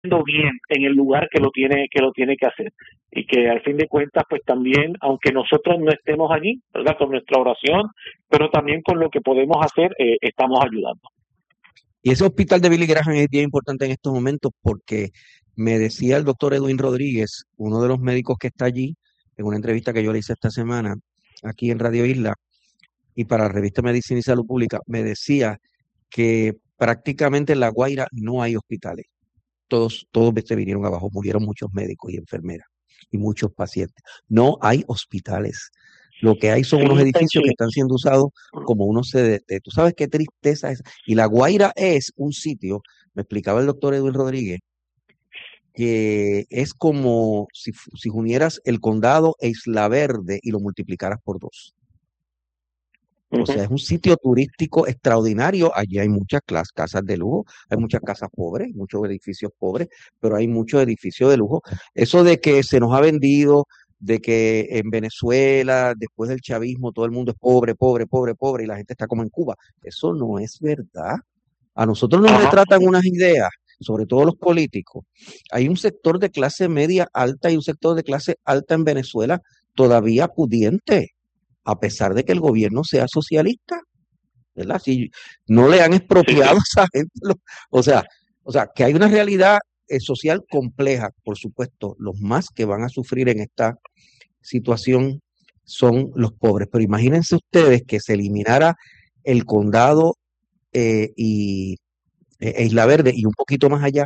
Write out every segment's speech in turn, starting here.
bien en el lugar que lo tiene que hacer, y que al fin de cuentas pues también, aunque nosotros no estemos allí, verdad, con nuestra oración, pero también con lo que podemos hacer, estamos ayudando. Y ese hospital de Billy Graham es bien importante en estos momentos porque me decía el doctor Edwin Rodríguez, uno de los médicos que está allí, en una entrevista que yo le hice esta semana aquí en Radio Isla y para la revista Medicina y Salud Pública, me decía que prácticamente en La Guaira no hay hospitales. Todos se vinieron abajo, murieron muchos médicos y enfermeras y muchos pacientes. No hay hospitales. Lo que hay son unos Sí, edificios que Penchi. están siendo usados como unos CDT. Tú sabes qué tristeza es. Y La Guaira es un sitio, me explicaba el doctor Edwin Rodríguez, que es como si unieras el condado e Isla Verde y lo multiplicaras por dos. O sea, Ujú. es un sitio turístico extraordinario. Allí hay muchas casas de lujo, hay muchas casas pobres, muchos edificios pobres, pero hay muchos edificios de lujo. Eso de que se nos ha vendido, de que en Venezuela, después del chavismo, todo el mundo es pobre, pobre, pobre, pobre y la gente está como en Cuba, eso no es verdad. A nosotros nos Ajá. retratan unas ideas, sobre todo los políticos. Hay un sector de clase media alta y un sector de clase alta en Venezuela todavía pudiente a pesar de que el gobierno sea socialista, ¿verdad? Si no le han Sí, expropiado a sí. esa gente, o sea, que hay una realidad social compleja, por supuesto, los más que van a sufrir en esta situación son los pobres, pero imagínense ustedes que se eliminara el condado e Isla Verde y un poquito más allá,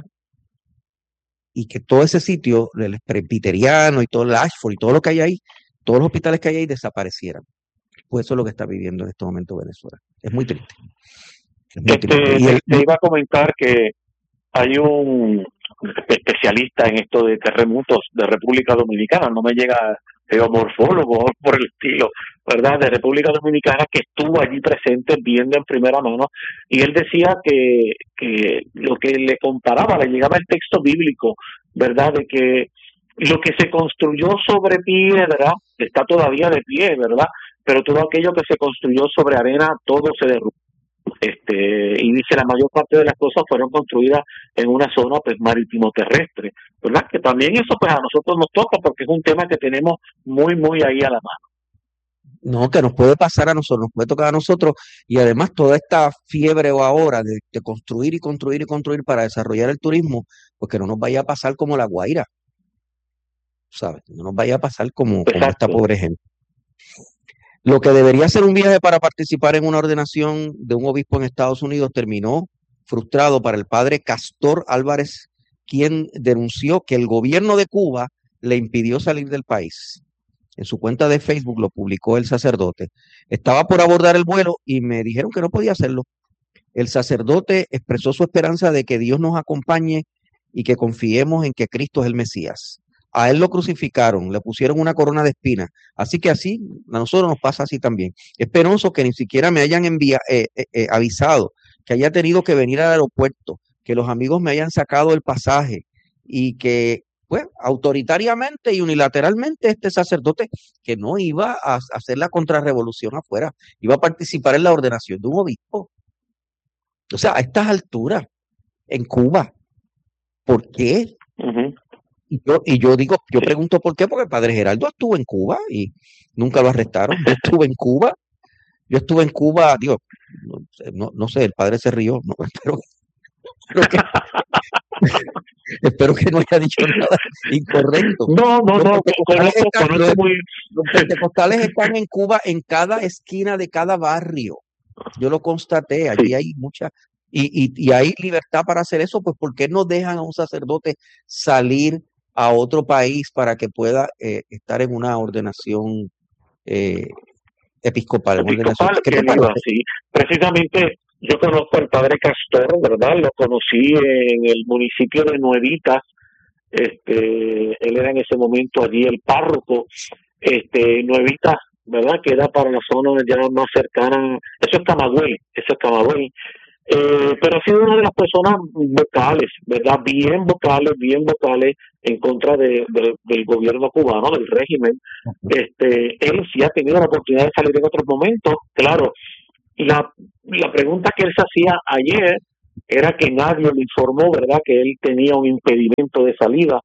y que todo ese sitio, el presbiteriano y todo el Ashford y todo lo que hay ahí, todos los hospitales que hay ahí desaparecieran. Pues eso es lo que está viviendo en este momento Venezuela. Es muy triste, es muy triste. Te iba a comentar que hay un especialista en esto de terremotos de República Dominicana, no me llega geomorfólogo o por el estilo, ¿verdad? De República Dominicana, que estuvo allí presente viendo en primera mano, y él decía que lo que le comparaba, le llegaba el texto bíblico, ¿verdad? De que lo que se construyó sobre piedra está todavía de pie, ¿verdad? Pero todo aquello que se construyó sobre arena, todo se derrumbó. Y dice la mayor parte de las cosas fueron construidas en una zona pues marítimo terrestre, ¿verdad? Que también eso pues a nosotros nos toca porque es un tema que tenemos muy ahí a la mano. No, que nos puede pasar a nosotros, nos puede tocar a nosotros, y además toda esta fiebre o ahora de construir y construir y construir para desarrollar el turismo, pues que no nos vaya a pasar como La Guaira, ¿sabes? No nos vaya a pasar como esta Exacto. pobre gente. Lo que debería ser un viaje para participar en una ordenación de un obispo en Estados Unidos terminó frustrado para el padre Castor Álvarez, quien denunció que el gobierno de Cuba le impidió salir del país. En su cuenta de Facebook lo publicó el sacerdote. Estaba por abordar el vuelo y me dijeron que no podía hacerlo. El sacerdote expresó su esperanza de que Dios nos acompañe y que confiemos en que Cristo es el Mesías. A él lo crucificaron, le pusieron una corona de espinas. Así que así, a nosotros nos pasa así también. Es penoso que ni siquiera me hayan avisado, que haya tenido que venir al aeropuerto, que los amigos me hayan sacado el pasaje y que, pues, autoritariamente y unilateralmente este sacerdote que no iba a hacer la contrarrevolución afuera, iba a participar en la ordenación de un obispo. O sea, a estas alturas, en Cuba, ¿por qué? Uh-huh. Y yo digo, yo Sí. pregunto por qué, porque el padre Geraldo estuvo en Cuba y nunca lo arrestaron. Yo estuve en Cuba, digo, no sé, el padre se rió, no, espero que, espero que no haya dicho nada incorrecto. No, no, Los no, pentecostales están, conozco muy. los pentecostales están en Cuba en cada esquina de cada barrio. Yo lo constaté, allí Sí. hay mucha, y hay libertad para hacer eso, pues ¿por qué no dejan a un sacerdote salir a otro país para que pueda estar en una ordenación eh, episcopal, en una ordenación? Episcopal ¿Qué que te él iba, parece? sí. Precisamente yo conozco al padre Castor, ¿verdad? Lo conocí en el municipio de Nuevitas. Él era en ese momento allí el párroco. Nuevitas, ¿verdad? Queda para la zona ya más cercana. Eso es Camagüey. Pero ha sido una de las personas vocales, ¿verdad? Bien vocales en contra del gobierno cubano, del régimen. Él sí ha tenido la oportunidad de salir en otros momentos, claro. La pregunta que él se hacía ayer era que nadie le informó, ¿verdad?, que él tenía un impedimento de salida,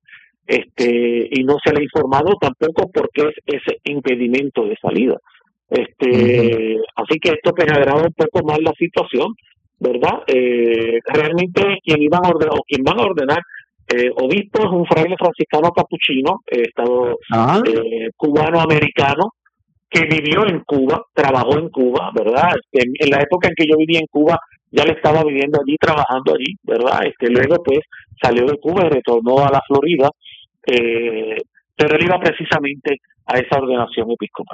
y no se le ha informado tampoco porque es ese impedimento de salida. Así que esto pues agrava un poco más la situación, ¿verdad? Realmente quien iban a ordenar o quien van a ordenar obispo es un fraile franciscano capuchino, cubano-americano, que vivió en Cuba, trabajó en Cuba, ¿verdad? En la época en que yo vivía en Cuba, ya le estaba viviendo allí, trabajando allí, ¿verdad? Luego pues salió de Cuba y retornó a la Florida, pero él iba precisamente a esa ordenación episcopal.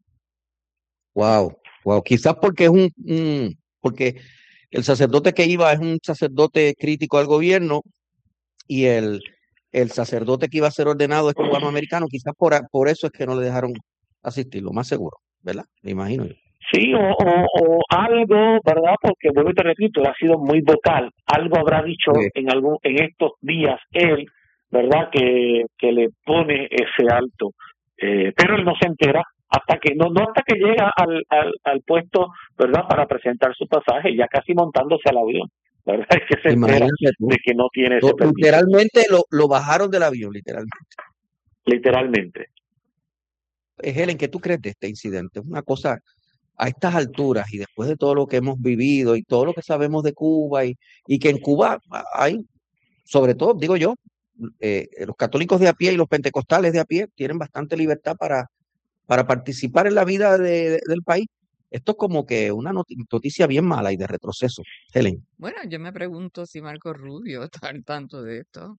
Wow. Quizás porque porque el sacerdote que iba es un sacerdote crítico al gobierno y el sacerdote que iba a ser ordenado es cubano-americano. Quizás por eso es que no le dejaron asistir, lo más seguro, ¿verdad? Me imagino yo. Sí, o algo, ¿verdad? Porque vuelvo y te repito, él ha sido muy vocal. Algo habrá dicho en estos días él, ¿verdad? Que le pone ese alto. Pero él no se entera hasta que no hasta que llega al puesto, ¿verdad? Para presentar su pasaje, ya casi montándose al avión, ¿verdad? Es que se entera de que no tiene ese permiso. Literalmente lo bajaron del avión, literalmente. Helen, ¿qué tú crees de este incidente? Es una cosa a estas alturas y después de todo lo que hemos vivido y todo lo que sabemos de Cuba y que en Cuba hay, sobre todo, digo yo, los católicos de a pie y los pentecostales de a pie tienen bastante libertad para participar en la vida del país. Esto es como que una noticia bien mala y de retroceso. Helen. Bueno, yo me pregunto si Marco Rubio está al tanto de esto,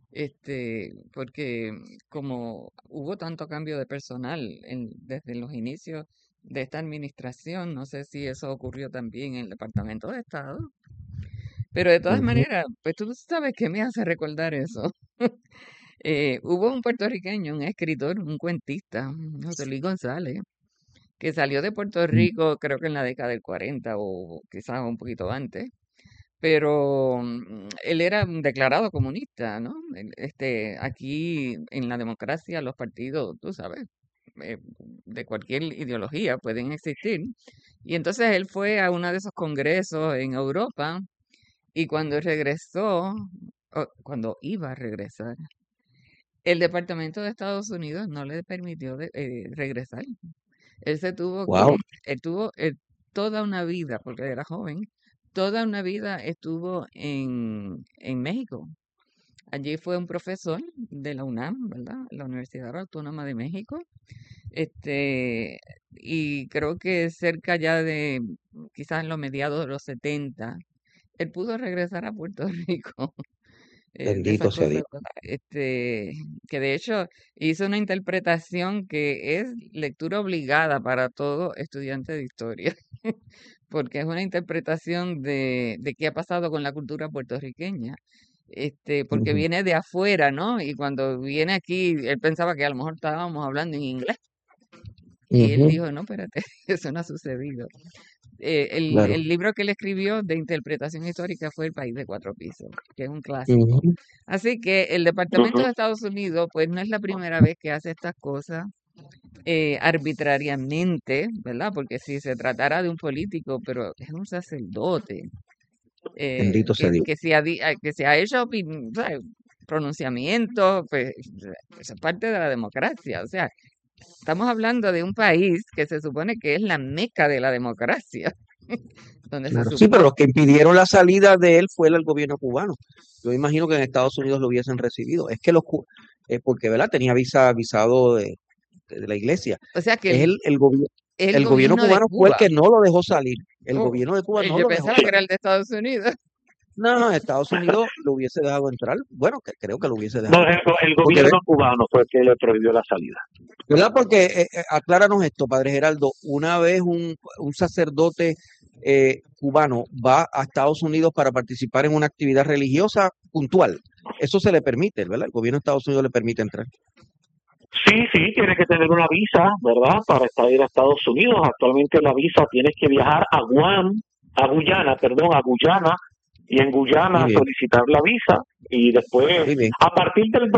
porque como hubo tanto cambio de personal desde los inicios de esta administración, no sé si eso ocurrió también en el Departamento de Estado, pero de todas maneras, pues tú sabes qué me hace recordar eso. Hubo un puertorriqueño, un escritor, un cuentista, José Luis González, que salió de Puerto Rico, creo que en la década del 40 o quizás un poquito antes, pero él era un declarado comunista, ¿no? Aquí en la democracia los partidos, tú sabes, de cualquier ideología pueden existir. Y entonces él fue a uno de esos congresos en Europa y cuando regresó, cuando iba a regresar, el Departamento de Estados Unidos no le permitió regresar. Él se tuvo él tuvo toda una vida, porque era joven, toda una vida estuvo en México. Allí fue un profesor de la UNAM, ¿verdad? La Universidad Autónoma de México. Y creo que cerca ya de, quizás en los mediados de los 70, él pudo regresar a Puerto Rico. Bendito sea Dios. Que de hecho hizo una interpretación que es lectura obligada para todo estudiante de historia, porque es una interpretación de qué ha pasado con la cultura puertorriqueña, porque viene de afuera, ¿no? Y cuando viene aquí, él pensaba que a lo mejor estábamos hablando en inglés. Y él dijo, no, espérate, eso no ha sucedido. El libro que él escribió de interpretación histórica fue El País de Cuatro Pisos, que es un clásico. Así que el Departamento de Estados Unidos, pues no es la primera vez que hace estas cosas arbitrariamente, ¿verdad? Porque si se tratara de un político, pero es un sacerdote, Bendito sea Dios. que se ha hecho pronunciamientos, pues eso es parte de la democracia. O sea, estamos hablando de un país que se supone que es la meca de la democracia. Donde sí, pero los que impidieron la salida de él fue el gobierno cubano. Yo imagino que en Estados Unidos lo hubiesen recibido. Es que porque ¿verdad? Tenía visado de la iglesia. O sea que el gobierno cubano fue el que no lo dejó salir. El gobierno de Cuba no lo dejó salir. Yo pensaba que era el de Estados Unidos. No, Estados Unidos lo hubiese dejado entrar. Bueno, creo que lo hubiese dejado. No, el gobierno cubano fue el que le prohibió la salida. ¿Verdad? Porque, acláranos esto, Padre Geraldo, una vez un sacerdote cubano va a Estados Unidos para participar en una actividad religiosa puntual, eso se le permite, ¿verdad? El gobierno de Estados Unidos le permite entrar. Sí, tiene que tener una visa, ¿verdad? Para ir a Estados Unidos. Actualmente la visa tienes que viajar a Guyana, y en Guyana solicitar la visa y después, a partir del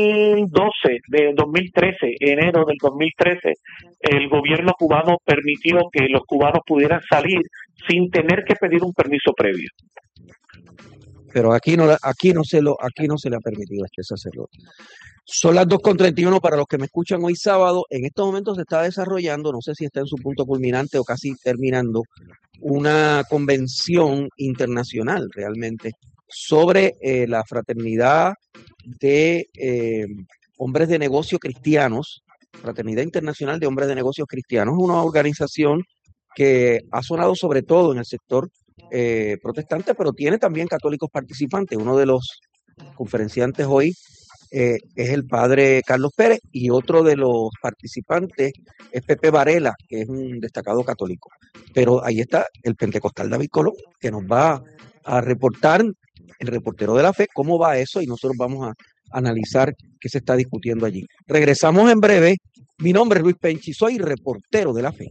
2013, enero del 2013, el gobierno cubano permitió que los cubanos pudieran salir sin tener que pedir un permiso previo. pero aquí no se le ha permitido a este sacerdote. Son las 2:31 para los que me escuchan hoy sábado. En estos momentos se está desarrollando, no sé si está en su punto culminante o casi terminando, una convención internacional realmente sobre la fraternidad de hombres de negocio cristianos, Fraternidad Internacional de Hombres de Negocios Cristianos, una organización que ha sonado sobre todo en el sector protestante, pero tiene también católicos participantes. Uno de los conferenciantes hoy es el padre Carlos Pérez y otro de los participantes es Pepe Varela, que es un destacado católico. Pero ahí está el pentecostal David Colón, que nos va a reportar, el reportero de la fe, cómo va eso y nosotros vamos a analizar qué se está discutiendo allí. Regresamos en breve. Mi nombre es Luis Penchi, soy reportero de la fe.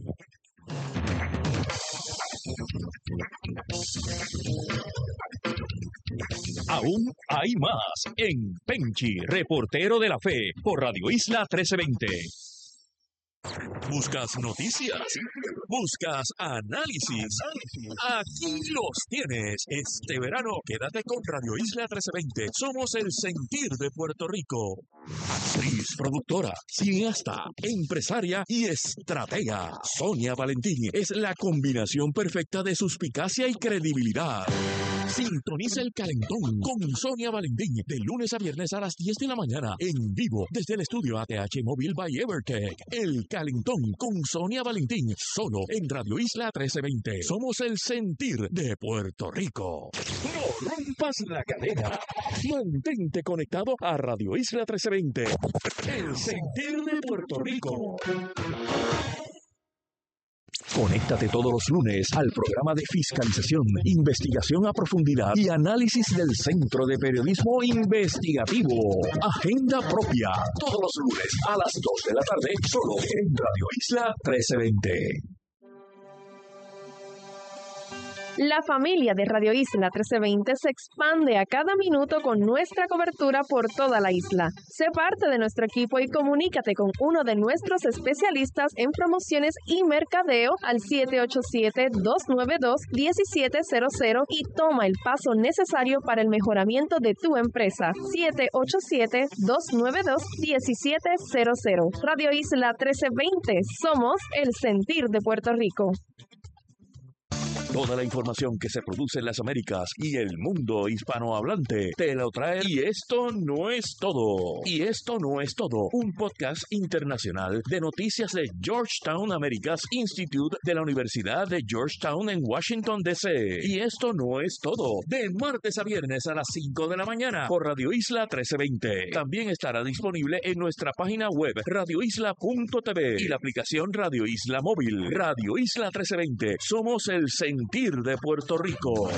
Aún hay más en Penchi, reportero de la fe, por Radio Isla 1320. ¿Buscas noticias? ¿Buscas análisis? Aquí los tienes. Este verano quédate con Radio Isla 1320. Somos el sentir de Puerto Rico. Actriz, productora, cineasta, empresaria y estratega. Sonia Valentín es la combinación perfecta de suspicacia y credibilidad. Sintoniza El Calentón con Sonia Valentín de lunes a viernes a las 10 de la mañana en vivo desde el estudio ATH Móvil by Evertech. El Calentón con Sonia Valentín solo en Radio Isla 1320. Somos el sentir de Puerto Rico. No rompas la cadena. Mantente conectado a Radio Isla 1320. El sentir de Puerto Rico. Conéctate todos los lunes al programa de fiscalización, investigación a profundidad y análisis del Centro de Periodismo Investigativo. Agenda propia, todos los lunes a las 2 de la tarde, solo en Radio Isla 1320. La familia de Radio Isla 1320 se expande a cada minuto con nuestra cobertura por toda la isla. Sé parte de nuestro equipo y comunícate con uno de nuestros especialistas en promociones y mercadeo al 787-292-1700 y toma el paso necesario para el mejoramiento de tu empresa. 787-292-1700. Radio Isla 1320. Somos el sentir de Puerto Rico. Toda la información que se produce en las Américas y el mundo hispanohablante te lo trae. Y esto no es todo. Y esto no es todo. Un podcast internacional de noticias de Georgetown Americas Institute de la Universidad de Georgetown en Washington, D.C. Y esto no es todo. De martes a viernes a las 5 de la mañana por Radio Isla 1320. También estará disponible en nuestra página web radioisla.tv y la aplicación Radio Isla Móvil. Radio Isla 1320. Somos el sentir de Puerto Rico.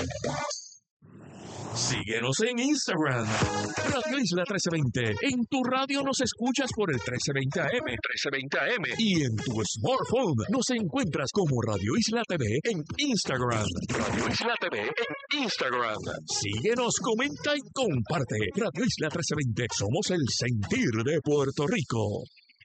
Síguenos en Instagram, Radio Isla 1320. En tu radio nos escuchas por el 1320 AM, y en tu smartphone nos encuentras como Radio Isla TV en Instagram. Radio Isla TV en Instagram. Síguenos, comenta y comparte. Radio Isla 1320. Somos el sentir de Puerto Rico.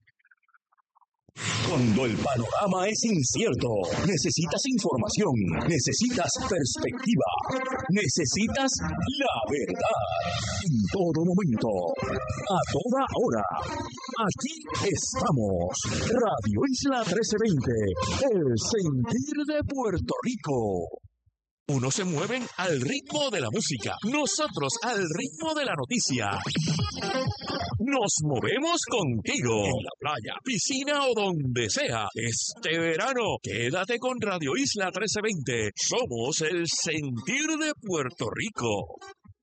Cuando el panorama es incierto, necesitas información, necesitas perspectiva, necesitas la verdad. En todo momento, a toda hora, aquí estamos. Radio Isla 1320, el sentir de Puerto Rico. Unos se mueven al ritmo de la música, nosotros al ritmo de la noticia. Nos movemos contigo, en la playa, piscina o donde sea. Este verano, quédate con Radio Isla 1320. Somos el sentir de Puerto Rico.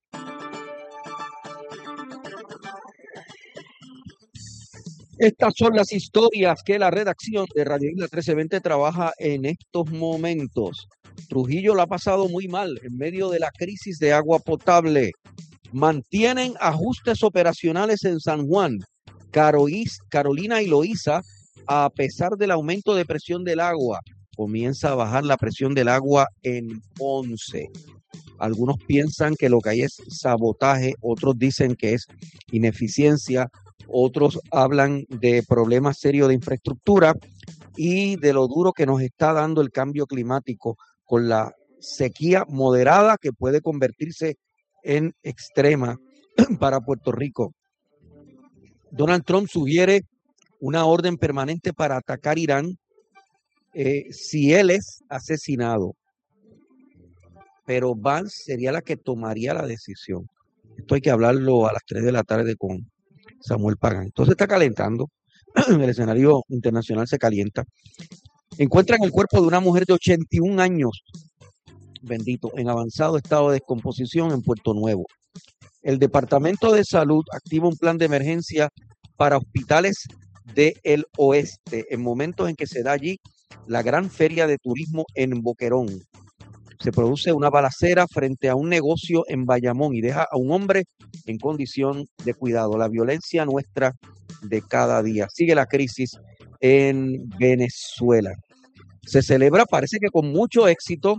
Estas son las historias que la redacción de Radio Isla 1320 trabaja en estos momentos. Trujillo la ha pasado muy mal en medio de la crisis de agua potable. Mantienen ajustes operacionales en San Juan, Carolina y Loíza, a pesar del aumento de presión del agua. Comienza a bajar la presión del agua en Ponce. Algunos piensan que lo que hay es sabotaje, otros dicen que es ineficiencia, otros hablan de problemas serios de infraestructura y de lo duro que nos está dando el cambio climático con la sequía moderada que puede convertirse en extrema para Puerto Rico. Donald Trump sugiere una orden permanente para atacar Irán si él es asesinado. Pero Vance sería la que tomaría la decisión. Esto hay que hablarlo a las 3 de la tarde con Samuel Pagán. Entonces está calentando. El escenario internacional se calienta. Encuentran el cuerpo de una mujer de 81 años, bendito, en avanzado estado de descomposición en Puerto Nuevo. El Departamento de Salud activa un plan de emergencia para hospitales del oeste en momentos en que se da allí la gran feria de turismo en Boquerón. Se produce una balacera frente a un negocio en Bayamón y deja a un hombre en condición de cuidado. La violencia nuestra de cada día. Sigue la crisis en Venezuela. Se celebra, parece que con mucho éxito,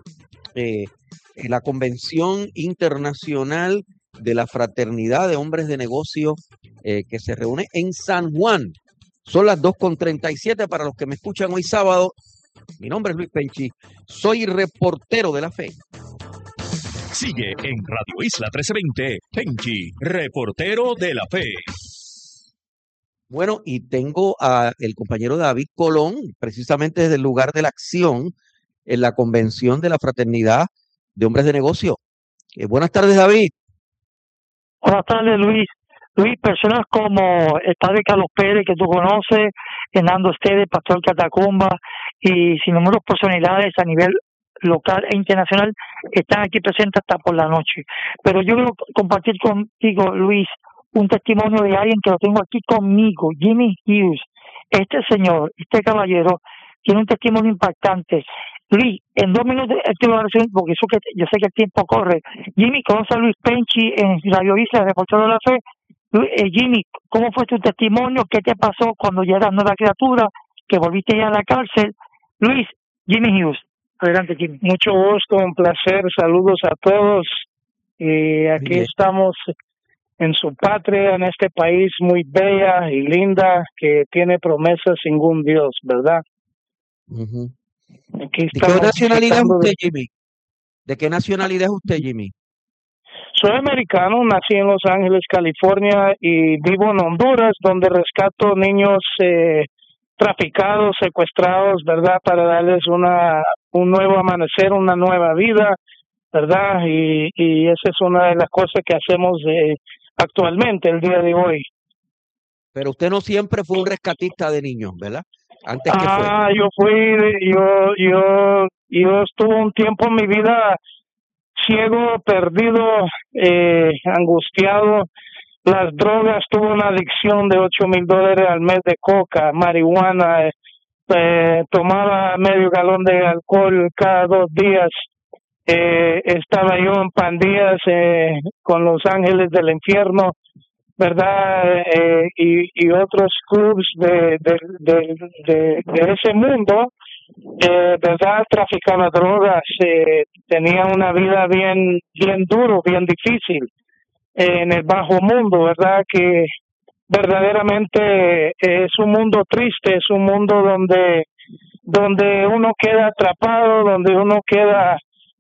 la Convención Internacional de la Fraternidad de Hombres de Negocio que se reúne en San Juan. Son las 2:37 para los que me escuchan hoy sábado. Mi nombre es Luis Penchi, soy reportero de la fe. Sigue en Radio Isla 1320, Penchi, reportero de la fe. Bueno, y tengo a el compañero David Colón, precisamente desde el lugar de la acción en la Convención de la Fraternidad de Hombres de Negocio. Buenas tardes, David. Buenas tardes, Luis. Luis, personas como el padre Carlos Pérez, que tú conoces, Hernando Esteves, Pastor Catacumba, y sin número de personalidades a nivel local e internacional, están aquí presentes hasta por la noche. Pero yo quiero compartir contigo, Luis, un testimonio de alguien que lo tengo aquí conmigo, Jimmy Hughes. Este señor, este caballero, tiene un testimonio impactante. Luis, en 2 minutos, porque yo sé que el tiempo corre. Jimmy, conoce a Luis Penchi en Radio Isla, reportero de la fe. Jimmy, ¿cómo fue tu testimonio? ¿Qué te pasó cuando ya eras nueva criatura? ¿Que volviste ya a la cárcel? Luis, Jimmy Hughes. Adelante, Jimmy. Mucho gusto, un placer. Saludos a todos. Aquí estamos en su patria, en este país muy bella y linda, que tiene promesas sin un Dios, ¿verdad? Uh-huh. Aquí ¿De qué nacionalidad es usted, Jimmy? ¿De qué nacionalidad es usted, Jimmy? Soy americano, nací en Los Ángeles, California, y vivo en Honduras, donde rescato niños traficados, secuestrados, ¿verdad? Para darles un nuevo amanecer, una nueva vida, ¿verdad? Y esa es una de las cosas que hacemos actualmente, el día de hoy. Pero usted no siempre fue un rescatista de niños, ¿verdad? Antes que fue. Yo estuve un tiempo en mi vida ciego, perdido, angustiado. Las drogas, tuve una adicción de $8,000 al mes de coca, marihuana, tomaba medio galón de alcohol cada 2 días. Estaba yo en pandillas con Los Ángeles del Infierno, ¿verdad? Y otros clubs de ese mundo, ¿verdad? Traficaba drogas, tenía una vida bien duro, bien difícil en el bajo mundo, ¿verdad? Que verdaderamente es un mundo triste, es un mundo donde uno queda atrapado, donde uno queda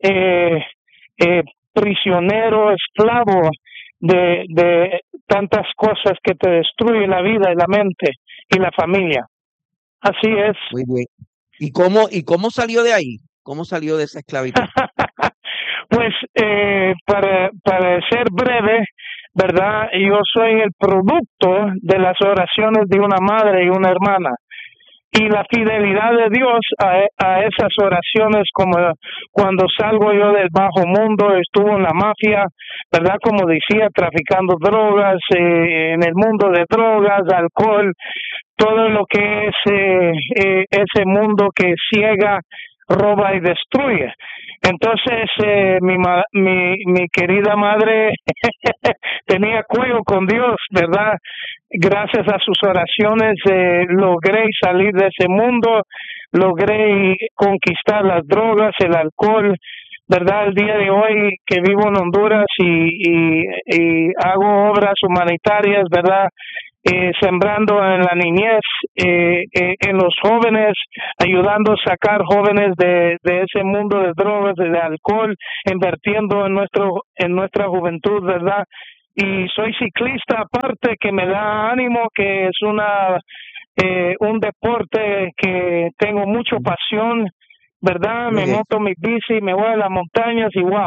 prisionero, esclavo de tantas cosas que te destruyen la vida y la mente y la familia. Así es. Muy bien. ¿Y cómo salió de ahí? ¿Cómo salió de esa esclavitud? Pues para ser breve, ¿verdad? Yo soy el producto de las oraciones de una madre y una hermana. Y la fidelidad de Dios a esas oraciones, como cuando salgo yo del bajo mundo, estuve en la mafia, ¿verdad? Como decía, traficando drogas, en el mundo de drogas, alcohol, todo lo que es ese mundo que ciega, roba y destruye. Entonces, mi querida madre tenía cuello con Dios, ¿verdad? Gracias a sus oraciones logré salir de ese mundo, logré conquistar las drogas, el alcohol, ¿verdad? El día de hoy que vivo en Honduras y hago obras humanitarias, ¿verdad? sembrando en la niñez, en los jóvenes, ayudando a sacar jóvenes de ese mundo de drogas, de alcohol, invirtiendo en nuestra juventud, ¿verdad? Y soy ciclista aparte, que me da ánimo, que es un deporte que tengo mucha pasión, ¿verdad? Muy Me bien. monto mi bici, me voy a las montañas y wow.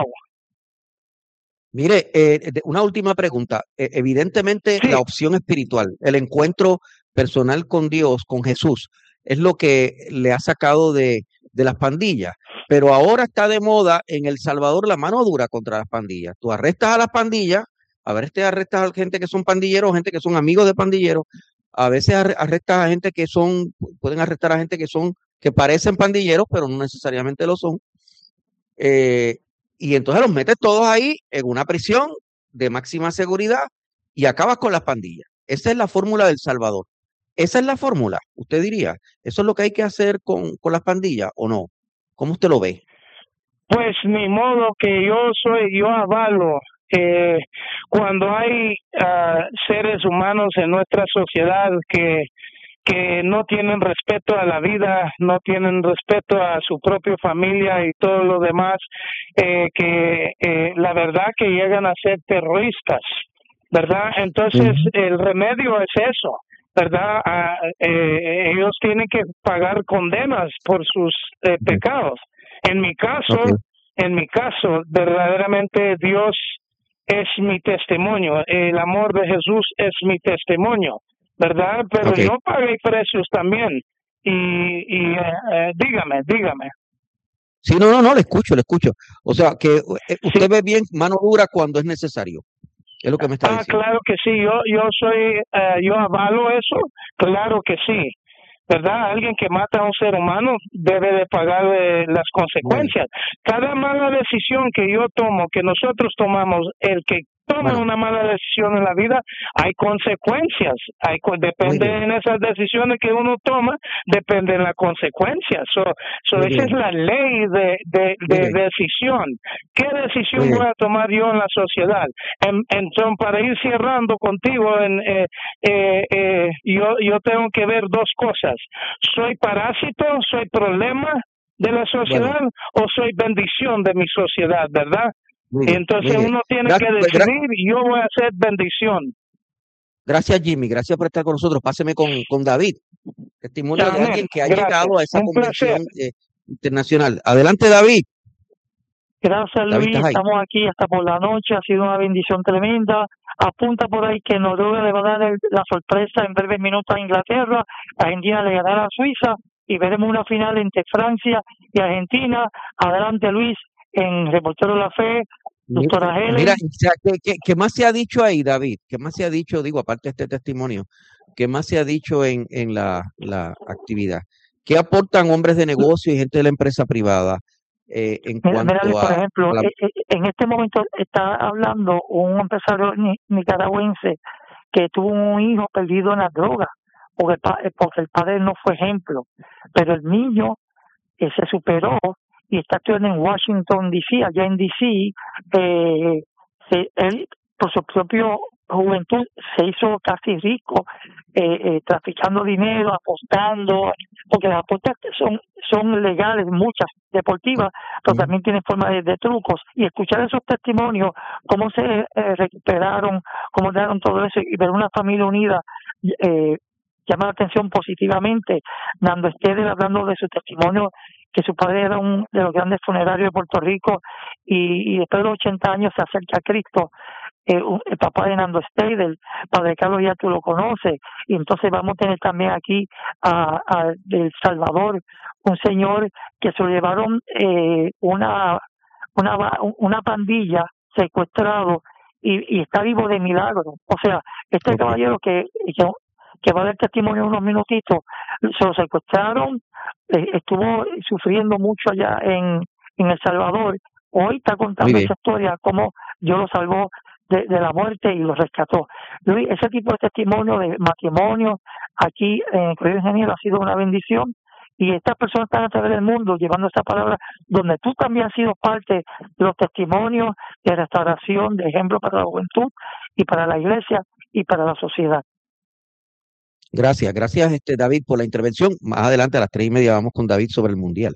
Mire, una última pregunta. Evidentemente, Sí, la opción espiritual, el encuentro personal con Dios, con Jesús, es lo que le ha sacado de las pandillas. Pero ahora está de moda en El Salvador la mano dura contra las pandillas. Tú arrestas a las pandillas, a veces arrestas a gente que son pandilleros, gente que son amigos de pandilleros, a veces arrestas a gente pueden arrestar a gente que parecen pandilleros, pero no necesariamente lo son. Eh, y entonces los metes todos ahí en una prisión de máxima seguridad y acabas con las pandillas. Esa es la fórmula del Salvador. Esa es la fórmula, usted diría. ¿Eso es lo que hay que hacer con las pandillas o no? ¿Cómo usted lo ve? pues ni modo, que yo avalo cuando hay seres humanos en nuestra sociedad que no tienen respeto a la vida, no tienen respeto a su propia familia y todo lo demás, que la verdad que llegan a ser terroristas, ¿verdad? Entonces Ujú. el remedio es eso, ¿verdad? Ellos tienen que pagar condenas por sus Ok, pecados. En mi ok, caso, verdaderamente Dios es mi testimonio, el amor de Jesús es mi testimonio, ¿verdad? Pero ok. yo pagué precios también. Dígame. Sí, no, le escucho, le escucho. O sea, que Sí, usted ve bien mano dura cuando es necesario. Es lo que me está diciendo. claro que sí, yo avalo eso, claro que sí, ¿verdad? Alguien que mata a un ser humano debe de pagar las Bueno, consecuencias. Cada mala decisión que yo tomo, que nosotros tomamos, el que toma bueno, una mala decisión en la vida, hay consecuencias. muy Depende bien, en esas decisiones que uno toma, dependen las consecuencias. muy Esa es bien, la ley muy de bien, decisión. ¿Qué muy decisión bien. voy a tomar yo en la sociedad? Entonces, para ir cerrando contigo, yo tengo que ver dos cosas. ¿Soy parásito, soy problema de la Bueno, sociedad o soy bendición de mi sociedad, verdad? muy bien, Entonces muy bien. uno tiene que Gracias, decidir, yo voy a ser bendición. gracias, Jimmy. Gracias por estar con nosotros. Páseme con David, testimonio de Amén. alguien que ha Gracias. llegado a esa Un placer. convención internacional. Adelante, David. Gracias, David, Luis. ¿estás ahí? Estamos aquí hasta por la noche. Ha sido una bendición tremenda. Apunta por ahí que Noruega le va a dar la sorpresa en breves minutos a Inglaterra. Argentina le ganará a Suiza y veremos una final entre Francia y Argentina. Adelante, Luis, en Reportero de la Fe. Doctora Mira, Helen. o sea, ¿qué más se ha dicho ahí, David? ¿Qué más se ha dicho, digo, aparte de este testimonio, qué más se ha dicho en la actividad? ¿Qué aportan hombres de negocio y gente de la empresa privada en Mira, Luis, cuanto por a ejemplo, la... en este momento está hablando un empresario nicaragüense que tuvo un hijo perdido en las drogas porque el padre no fue ejemplo, pero el niño se superó y está estudiando en Washington D.C., allá en D.C., él por su propia juventud se hizo casi rico, traficando dinero, apostando, porque las apuestas son legales, muchas deportivas, pero Ujú. también tienen forma de trucos, y escuchar esos testimonios, cómo se recuperaron, cómo dieron todo eso, y ver una familia unida, eh, llama la atención positivamente. Nando Esteves hablando de su testimonio, que su padre era uno de los grandes funerarios de Puerto Rico y después de los 80 años se acerca a Cristo. El papá de Nando Esteves, el padre Carlos, ya tú lo conoces, y entonces vamos a tener también aquí a del Salvador, un señor que se lo llevaron una pandilla secuestrado y está vivo de milagro. O sea, este Ok. caballero que va a dar testimonio en unos minutitos, se lo secuestraron, estuvo sufriendo mucho allá en El Salvador. Hoy está Muy contando bien. esa historia, cómo Dios lo salvó de la muerte y lo rescató. Luis, ese tipo de testimonio de matrimonio aquí en el Colegio de Ingenieros ha sido una bendición, y estas personas están a través del mundo llevando esa palabra, donde tú también has sido parte de los testimonios de restauración, de ejemplo para la juventud y para la iglesia y para la sociedad. Gracias, David, por la intervención. Más adelante a las 3:30 vamos con David sobre el Mundial.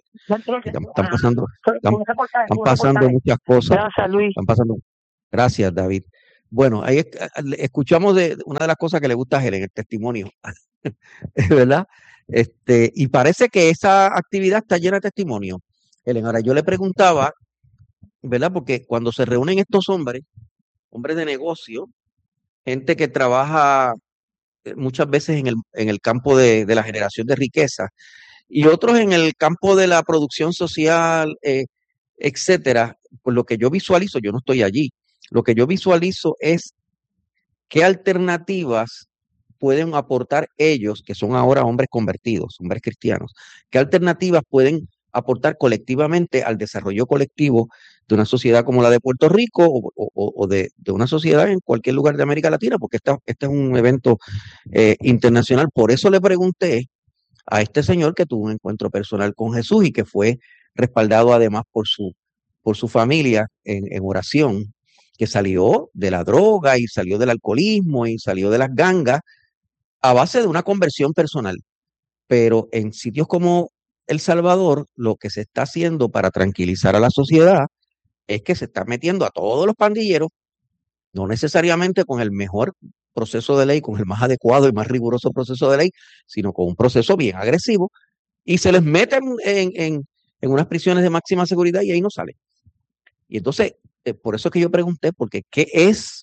Están pasando muchas cosas. Gracias, Luis. Están pasando. Gracias, David. Bueno, ahí escuchamos de una de las cosas que le gusta a Helen, el testimonio, ¿verdad? Y parece que esa actividad está llena de testimonio. Helen, ahora yo le preguntaba, ¿verdad? Porque cuando se reúnen estos hombres de negocio, gente que trabaja muchas veces en el campo de la generación de riqueza y otros en el campo de la producción social, etcétera, pues lo que yo visualizo, yo no estoy allí, lo que yo visualizo es qué alternativas pueden aportar ellos, que son ahora hombres convertidos, hombres cristianos, qué alternativas pueden aportar colectivamente al desarrollo colectivo de una sociedad como la de Puerto Rico o de una sociedad en cualquier lugar de América Latina, porque este es un evento internacional. Por eso le pregunté a este señor que tuvo un encuentro personal con Jesús y que fue respaldado además por su familia en oración, que salió de la droga y salió del alcoholismo y salió de las gangas a base de una conversión personal. Pero en sitios como El Salvador, lo que se está haciendo para tranquilizar a la sociedad es que se está metiendo a todos los pandilleros, no necesariamente con el mejor proceso de ley, con el más adecuado y más riguroso proceso de ley, sino con un proceso bien agresivo, y se les mete en unas prisiones de máxima seguridad y ahí no salen. Y entonces, por eso es que yo pregunté, porque ¿qué es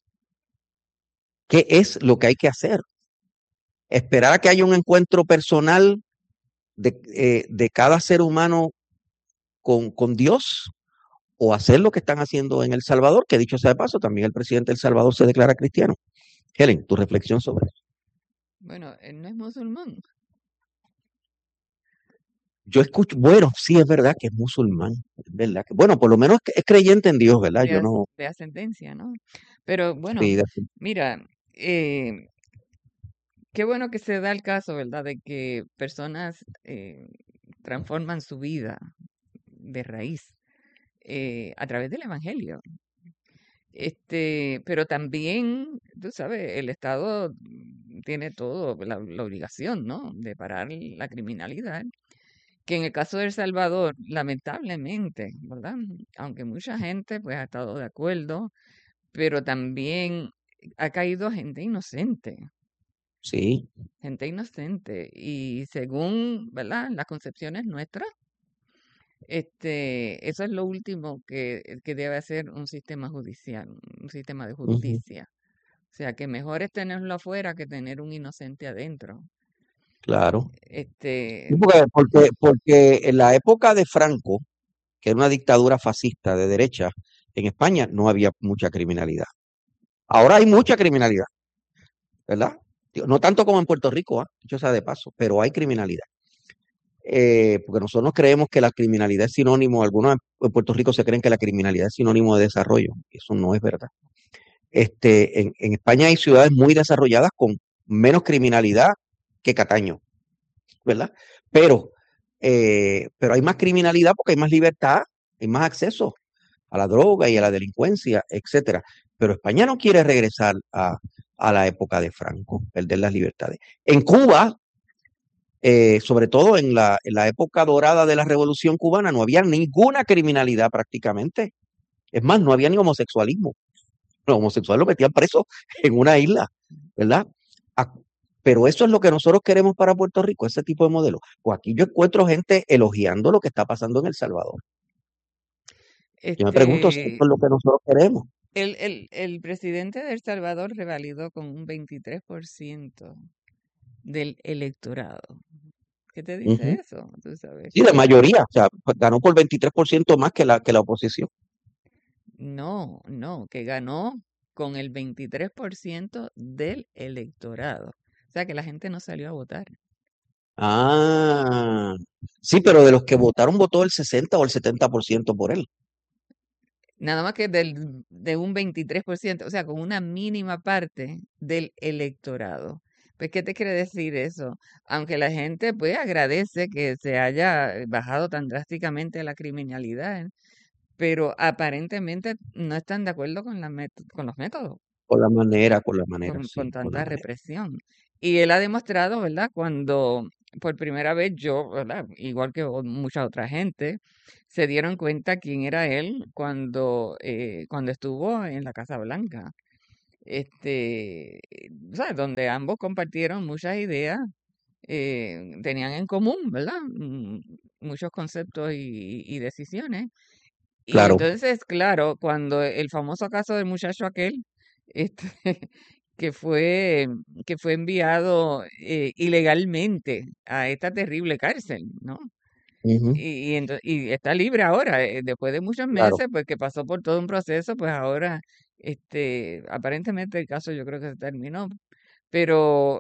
lo que hay que hacer? Esperar a que haya un encuentro personal de cada ser humano con Dios, o hacer lo que están haciendo en El Salvador, que dicho sea de paso, también el presidente de El Salvador se declara cristiano. Helen, tu reflexión sobre eso. Bueno, él no es musulmán. Yo escucho, bueno, sí es verdad que es musulmán, es verdad que, bueno, por lo menos es creyente en Dios, ¿verdad? Yo no. De ascendencia, ¿no? Pero bueno, Sí, mira, qué bueno que se da el caso, ¿verdad? De que personas transforman su vida de raíz a través del evangelio. Pero también, tú sabes, el Estado tiene todo, la obligación, ¿no? De parar la criminalidad, que en el caso de El Salvador, lamentablemente, ¿verdad? Aunque mucha gente pues ha estado de acuerdo, pero también ha caído gente inocente. Sí. Gente inocente. Y según, ¿verdad? Las concepciones nuestras, eso es lo último que debe hacer un sistema judicial, un sistema de justicia. O sea, que mejor es tenerlo afuera que tener un inocente adentro. Claro. Porque en la época de Franco, que era una dictadura fascista de derecha, en España no había mucha criminalidad. Ahora hay mucha criminalidad, ¿verdad? No tanto como en Puerto Rico, dicho sea de paso, pero hay criminalidad. Porque nosotros creemos que la criminalidad es sinónimo, algunos en Puerto Rico se creen que la criminalidad es sinónimo de desarrollo. Eso no es verdad. En España hay ciudades muy desarrolladas con menos criminalidad que Cataño, ¿verdad? Pero hay más criminalidad porque hay más libertad, hay más acceso a la droga y a la delincuencia, etcétera. Pero España no quiere regresar a la época de Franco, perder las libertades. En Cuba, sobre todo en la época dorada de la Revolución Cubana, no había ninguna criminalidad prácticamente. Es más, no había ni homosexualismo. Los homosexuales lo metían preso en una isla, ¿verdad? Pero eso es lo que nosotros queremos para Puerto Rico, ese tipo de modelo. Pues aquí yo encuentro gente elogiando lo que está pasando en El Salvador. Yo me pregunto si esto es lo que nosotros queremos. El presidente de El Salvador revalidó con un 23% del electorado. ¿Qué te dice eso? ¿Tú sabes? Sí, la mayoría, o sea, ganó por 23% más que la oposición. No, que ganó con el 23% del electorado. O sea, que la gente no salió a votar. Ah, sí, pero de los que votaron, votó el 60 o el 70% por él. Nada más que de un 23%, o sea, con una mínima parte del electorado. Pues, ¿qué te quiere decir eso? Aunque la gente, pues, agradece que se haya bajado tan drásticamente la criminalidad, pero aparentemente no están de acuerdo con los métodos. Con la manera. Con tanta represión. Y él ha demostrado, ¿verdad? Cuando por primera vez yo, ¿verdad? Igual que mucha otra gente, se dieron cuenta quién era él cuando estuvo en la Casa Blanca. ¿Sabes? Donde ambos compartieron muchas ideas, tenían en común, ¿verdad? Muchos conceptos y decisiones. Y Claro, entonces, claro, cuando el famoso caso del muchacho aquel, este, que fue, que fue enviado ilegalmente a esta terrible cárcel, ¿no? ujú, Y está libre ahora, después de muchos claro. meses, pues que pasó por todo un proceso, pues ahora, aparentemente el caso yo creo que se terminó, pero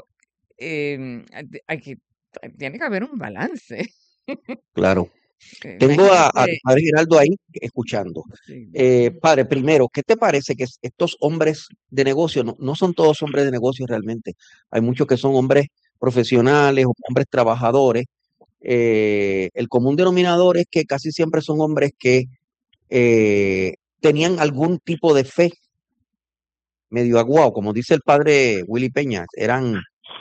tiene que haber un balance. Claro. Tengo al Imagínate, padre Geraldo ahí escuchando. sí, Padre, primero, ¿qué te parece que estos hombres de negocio, no son todos hombres de negocio realmente? Hay muchos que son hombres profesionales, hombres trabajadores. El común denominador es que casi siempre son hombres que tenían algún tipo de fe medio aguado, como dice el padre Willy Peña, eran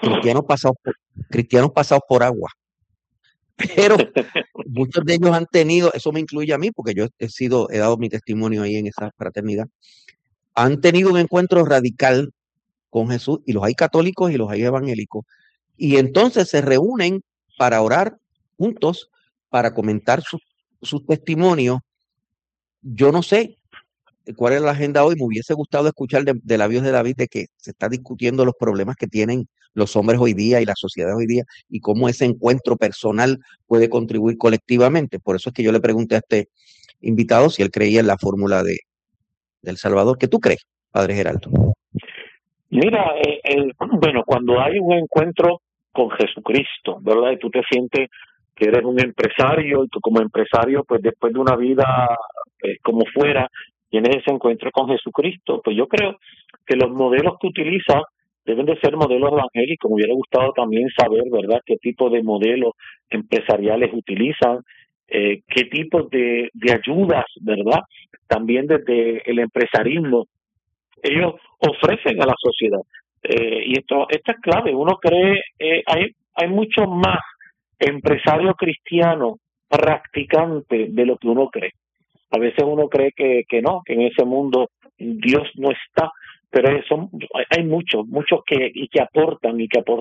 cristianos pasados por agua. Pero muchos de ellos han tenido, eso me incluye a mí, porque yo he dado mi testimonio ahí en esa fraternidad, han tenido un encuentro radical con Jesús, y los hay católicos y los hay evangélicos, y entonces se reúnen para orar juntos, para comentar sus testimonios. Yo no sé cuál es la agenda hoy, me hubiese gustado escuchar de labios de David de que se está discutiendo los problemas que tienen los hombres hoy día y la sociedad hoy día, y cómo ese encuentro personal puede contribuir colectivamente. Por eso es que yo le pregunté a este invitado si él creía en la fórmula del Salvador. ¿Qué tú crees, padre Geraldo? Mira, bueno, cuando hay un encuentro con Jesucristo, ¿verdad? Y tú te sientes que eres un empresario y tú como empresario, pues después de una vida como fuera, tienes ese encuentro con Jesucristo, pues yo creo que los modelos que utiliza deben de ser modelos evangélicos. Me hubiera gustado también saber, ¿verdad?, qué tipo de modelos empresariales utilizan, qué tipo de ayudas, ¿verdad?, también desde el empresarismo ellos ofrecen a la sociedad. Y esto es clave. Uno cree, hay mucho más empresario cristiano practicante de lo que uno cree. A veces uno cree que no, que en ese mundo Dios no está, pero hay muchos que aportan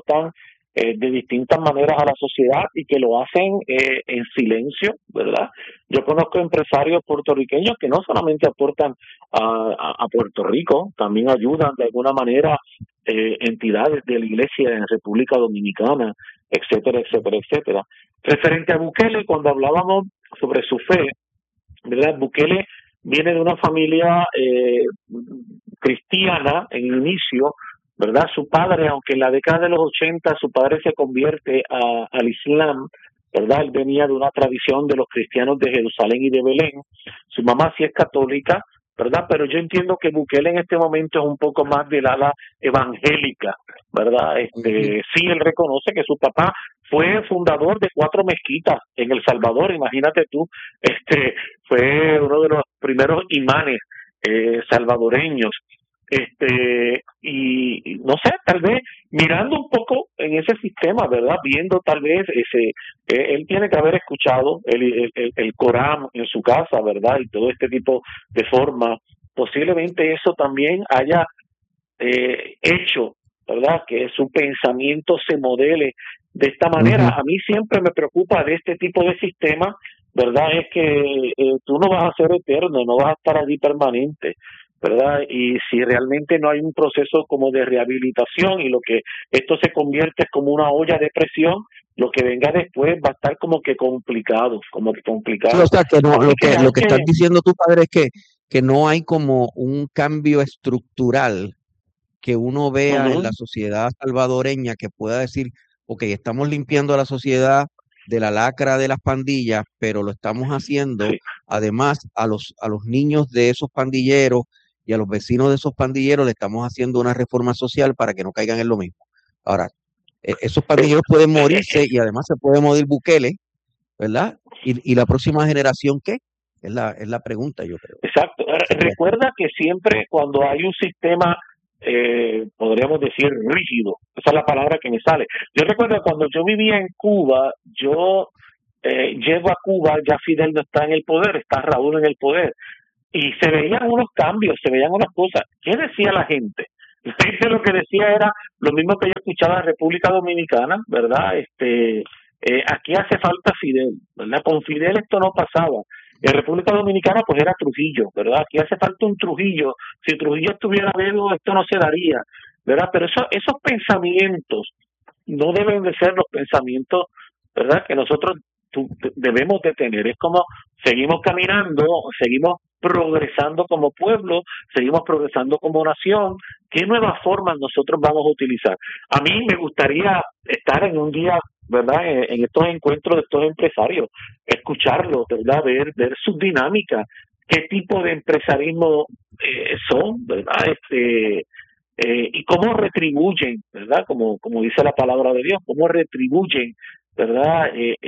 de distintas maneras a la sociedad y que lo hacen en silencio, ¿verdad? Yo conozco empresarios puertorriqueños que no solamente aportan a Puerto Rico, también ayudan de alguna manera entidades de la iglesia en República Dominicana, etcétera, etcétera, etcétera. Referente a Bukele, cuando hablábamos sobre su fe, ¿verdad? Bukele viene de una familia cristiana en inicio, ¿verdad? Su padre, aunque en la década de los 80 su padre se convierte al Islam, ¿verdad? Él venía de una tradición de los cristianos de Jerusalén y de Belén. Su mamá sí es católica, ¿verdad? Pero yo entiendo que Bukele en este momento es un poco más del ala evangélica, ¿verdad? Sí, él reconoce que su papá fue fundador de 4 mezquitas en El Salvador, imagínate tú, fue uno de los primeros imanes salvadoreños, y no sé, tal vez mirando un poco en ese sistema, ¿verdad? Viendo tal vez él tiene que haber escuchado el Corán en su casa, ¿verdad? Y todo este tipo de forma, posiblemente eso también haya hecho, ¿verdad? Que su pensamiento se modele de esta manera. A mí siempre me preocupa de este tipo de sistema, ¿verdad? Es que tú no vas a ser eterno, no vas a estar allí permanente, ¿verdad? Y si realmente no hay un proceso como de rehabilitación y lo que esto se convierte es como una olla de presión, lo que venga después va a estar como que complicado. Sí, o sea, que no, lo que estás diciendo tú, padre, es que no hay como un cambio estructural que uno vea en la sociedad salvadoreña que pueda decir, ok, estamos limpiando a la sociedad de la lacra de las pandillas, pero lo estamos haciendo además a los niños de esos pandilleros y a los vecinos de esos pandilleros le estamos haciendo una reforma social para que no caigan en lo mismo. Ahora, esos pandilleros pueden morirse y además se puede morir Bukele, ¿verdad? ¿Y la próxima generación qué? Es la pregunta, yo creo. Exacto. Recuerda que siempre cuando hay un sistema podríamos decir rígido. Esa es la palabra que me sale. Yo recuerdo cuando yo vivía en Cuba, yo llego a Cuba, ya Fidel no está en el poder, está Raúl en el poder, y se veían unos cambios, se veían unas cosas. ¿Qué decía la gente? La gente lo que decía era lo mismo que yo escuchaba en República Dominicana, ¿verdad? Aquí hace falta Fidel, ¿verdad? Con Fidel esto no pasaba. En República Dominicana pues era Trujillo, ¿verdad? Aquí hace falta un Trujillo. Si Trujillo estuviera vivo, esto no se daría, ¿verdad? Pero esos pensamientos no deben de ser los pensamientos, ¿verdad?, que nosotros debemos de tener. Es como seguimos caminando, seguimos progresando como pueblo, seguimos progresando como nación. ¿Qué nuevas formas nosotros vamos a utilizar? A mí me gustaría estar en un día, ¿verdad?, en estos encuentros de estos empresarios, escucharlos, ¿verdad?, ver sus dinámicas, qué tipo de empresarismo son, ¿verdad?, y cómo retribuyen, ¿verdad?, como dice la palabra de Dios, cómo retribuyen, ¿verdad?,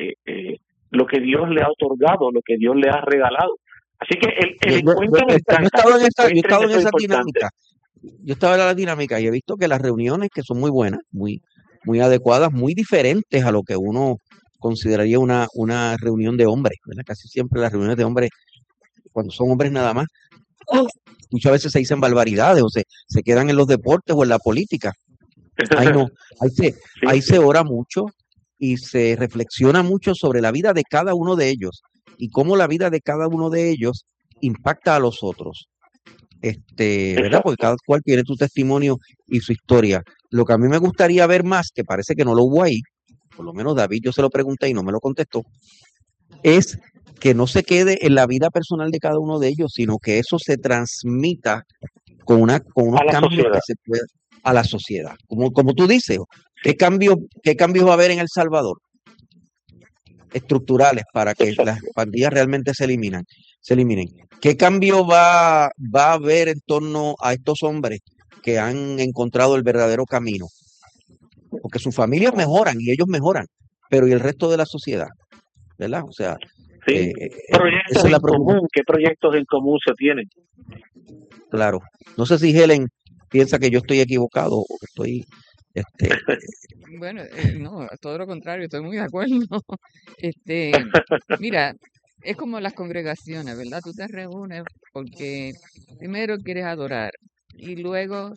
lo que Dios le ha otorgado, lo que Dios le ha regalado. Así que el encuentro me encanta. Yo he estado en esa dinámica. Yo estaba en la dinámica y he visto que las reuniones, que son muy buenas, muy adecuadas, muy diferentes a lo que uno consideraría una reunión de hombres, ¿verdad? Casi siempre las reuniones de hombres, cuando son hombres nada más, muchas veces se dicen barbaridades o se quedan en los deportes o en la política. Ahí no, ahí se ora mucho y se reflexiona mucho sobre la vida de cada uno de ellos y cómo la vida de cada uno de ellos impacta a los otros. ¿Verdad? Porque cada cual tiene su testimonio y su historia. Lo que a mí me gustaría ver más, que parece que no lo hubo ahí, por lo menos David yo se lo pregunté y no me lo contestó, es que no se quede en la vida personal de cada uno de ellos, sino que eso se transmita con unos cambios que se pueda a la sociedad. Como tú dices, ¿qué cambios va a haber en El Salvador? Estructurales para que las pandillas realmente se eliminen. ¿Qué cambio va a haber en torno a estos hombres que han encontrado el verdadero camino? Porque sus familias mejoran y ellos mejoran, pero ¿y el resto de la sociedad? ¿Verdad? O sea, sí. Proyectos en común, ¿qué proyectos en común se tienen? Claro. No sé si Helen piensa que yo estoy equivocado o que estoy... Bueno, no, todo lo contrario, estoy muy de acuerdo. Mira, es como las congregaciones, ¿verdad? Tú te reúnes porque primero quieres adorar y luego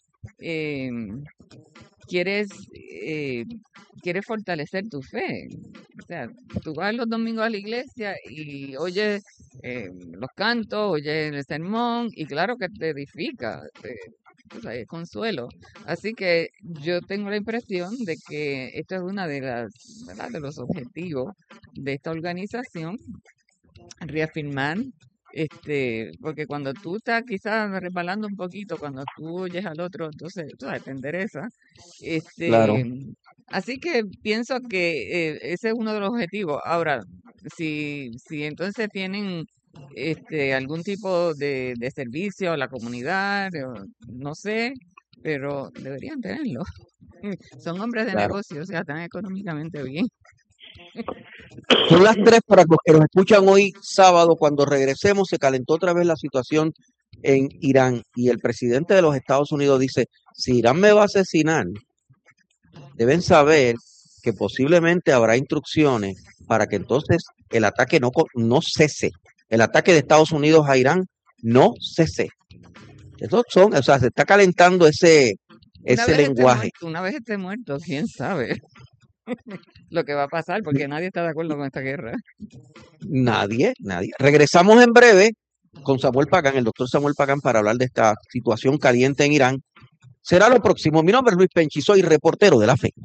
quieres fortalecer tu fe. O sea, tú vas los domingos a la iglesia y oyes los cantos, oyes el sermón y claro que te edifica, es consuelo. Así que yo tengo la impresión de que esto es una de las, ¿verdad?, de los objetivos de esta organización, reafirmar, porque cuando tú estás quizás resbalando un poquito, cuando tú oyes al otro, entonces tú sabes, te endereza. Claro. Así que pienso que ese es uno de los objetivos. Ahora, si entonces tienen algún tipo de servicio a la comunidad, no sé, pero deberían tenerlo. Son hombres de negocio, o sea, están económicamente bien. Son las 3 para los que nos escuchan hoy sábado. Cuando regresemos se calentó otra vez la situación en Irán y el presidente de los Estados Unidos dice, si Irán me va a asesinar, deben saber que posiblemente habrá instrucciones para que entonces el ataque no cese. El ataque de Estados Unidos a Irán no cese. O sea, se está calentando ese lenguaje. Una vez esté muerto, quién sabe lo que va a pasar, porque nadie está de acuerdo con esta guerra. Nadie. Regresamos en breve con Samuel Pagán, el doctor Samuel Pagán, para hablar de esta situación caliente en Irán. Será lo próximo. Mi nombre es Luis Penchi, soy reportero de La Fe.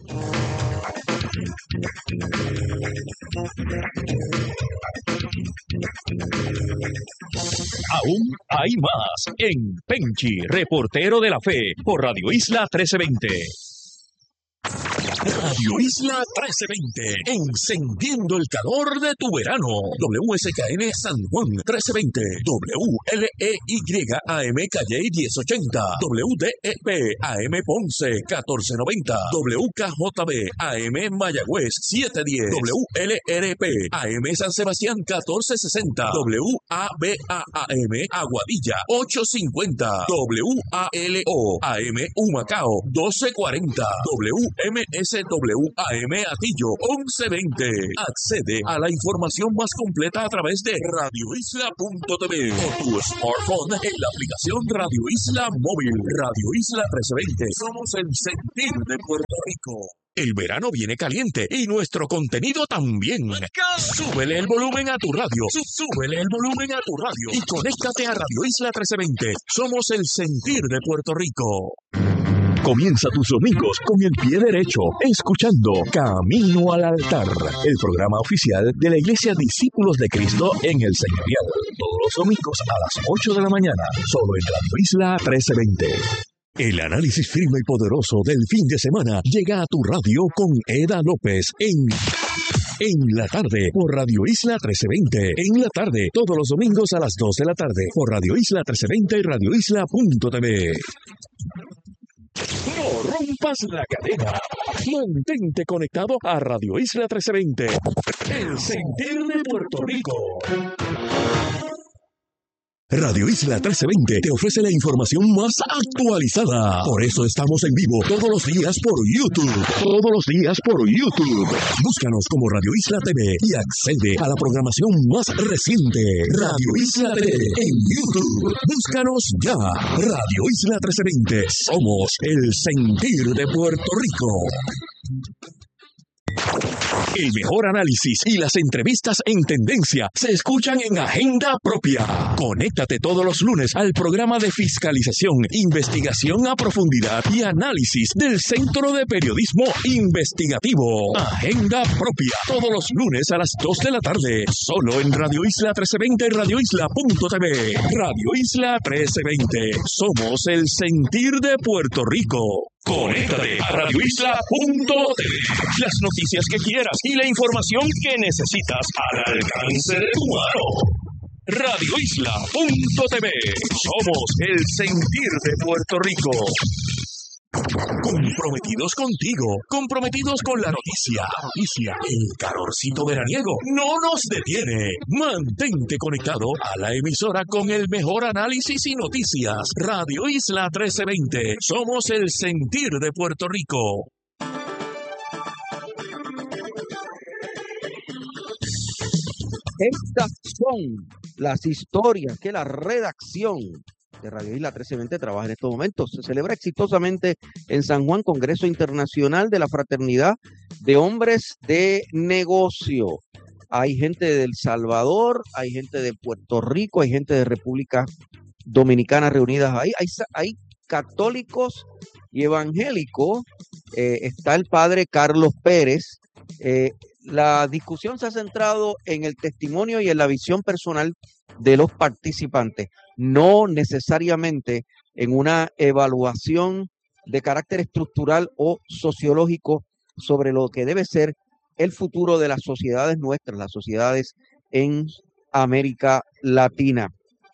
Aún hay más en Penchi, reportero de La Fe, por Radio Isla 1320. Radio Isla 1320, encendiendo el calor de tu verano. WSKN San Juan 1320, WLEY AM Calle 1080, WDEP AM Ponce 1490, WKJB AM Mayagüez 710, WLRP AM San Sebastián 1460, WABA AM Aguadilla 850, WALO AM Humacao 1240, WMSW AM Atillo 1120. Accede a la información más completa a través de radioisla.tv o tu smartphone en la aplicación Radio Isla Móvil. Radio Isla 1320. Somos el sentir de Puerto Rico. El verano viene caliente y nuestro contenido también. Súbele el volumen a tu radio. Súbele el volumen a tu radio. Y conéctate a Radio Isla 1320. Somos el sentir de Puerto Rico. Comienza tus domingos con el pie derecho, escuchando Camino al Altar, el programa oficial de la Iglesia Discípulos de Cristo en el Señorial. Todos los domingos a las 8 de la mañana, solo en Radio Isla 1320. El análisis firme y poderoso del fin de semana llega a tu radio con Eda López en la tarde por Radio Isla 1320. En la tarde, todos los domingos a las 2 de la tarde por Radio Isla 1320 y radioisla.tv. No rompas la cadena. Mantente conectado a Radio Isla 1320. El sentir de Puerto Rico. Radio Isla 1320 te ofrece la información más actualizada. Por eso estamos en vivo todos los días por YouTube. Todos los días por YouTube. Búscanos como Radio Isla TV y accede a la programación más reciente. Radio Isla TV en YouTube. Búscanos ya. Radio Isla 1320. Somos el sentir de Puerto Rico. El mejor análisis y las entrevistas en tendencia se escuchan en Agenda Propia. Conéctate todos los lunes al programa de fiscalización, investigación a profundidad y análisis del Centro de Periodismo Investigativo. Agenda Propia, todos los lunes a las 2 de la tarde, solo en Radio Isla 1320 y radioisla.tv. Radio Isla 1320, somos el sentir de Puerto Rico. Conéctate a radioisla.tv. Las noticias que quieras y la información que necesitas al alcance de tu mano. radioisla.tv. Somos el sentir de Puerto Rico. Comprometidos contigo, comprometidos con la noticia. El calorcito veraniego no nos detiene. Mantente conectado a la emisora con el mejor análisis y noticias. Radio Isla 1320. Somos el sentir de Puerto Rico. Estas son las historias que la redacción de Radio Isla 1320 trabaja en estos momentos. Se celebra exitosamente en San Juan Congreso Internacional de la Fraternidad de Hombres de Negocio. Hay gente de El Salvador, hay gente de Puerto Rico, hay gente de República Dominicana reunidas ahí. Hay católicos y evangélicos. Está el padre Carlos Pérez. La discusión se ha centrado en el testimonio y en la visión personal de los participantes, no necesariamente en una evaluación de carácter estructural o sociológico sobre lo que debe ser el futuro de las sociedades nuestras, las sociedades en América Latina.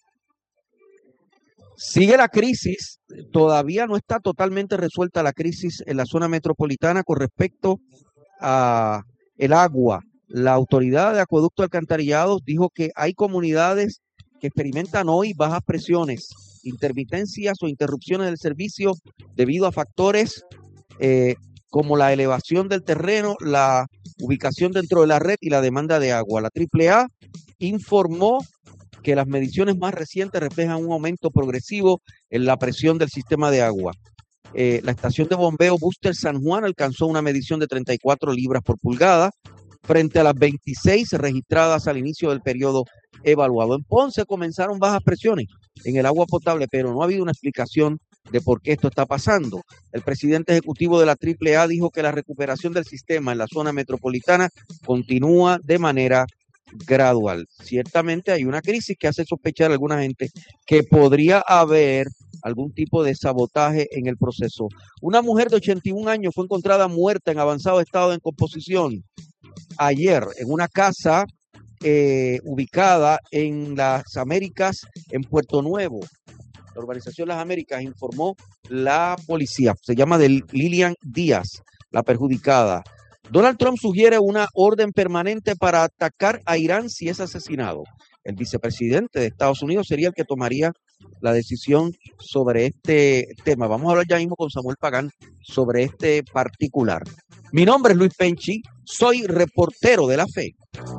Sigue la crisis, todavía no está totalmente resuelta la crisis en la zona metropolitana con respecto a el agua. La Autoridad de Acueducto y Alcantarillado dijo que hay comunidades que experimentan hoy bajas presiones, intermitencias o interrupciones del servicio debido a factores como la elevación del terreno, la ubicación dentro de la red y la demanda de agua. La AAA informó que las mediciones más recientes reflejan un aumento progresivo en la presión del sistema de agua. La estación de bombeo Búster San Juan alcanzó una medición de 34 libras por pulgada frente a las 26 registradas al inicio del periodo evaluado. En Ponce comenzaron bajas presiones en el agua potable, pero no ha habido una explicación de por qué esto está pasando. El presidente ejecutivo de la AAA dijo que la recuperación del sistema en la zona metropolitana continúa de manera gradual. Ciertamente hay una crisis que hace sospechar a alguna gente que podría haber algún tipo de sabotaje en el proceso. Una mujer de 81 años fue encontrada muerta en avanzado estado de descomposición ayer en una casa ubicada en las Américas, en Puerto Nuevo. La urbanización Las Américas, informó la policía. Se llama Lilian Díaz, la perjudicada. Donald Trump sugiere una orden permanente para atacar a Irán si es asesinado. El vicepresidente de Estados Unidos sería el que tomaría la decisión sobre este tema. Vamos a hablar ya mismo con Samuel Pagán sobre este particular. Mi nombre es Luis Penchi, soy reportero de la fe.